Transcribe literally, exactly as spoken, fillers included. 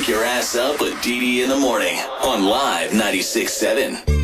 Wake your ass up with Dee Dee in the morning on Live ninety-six point seven.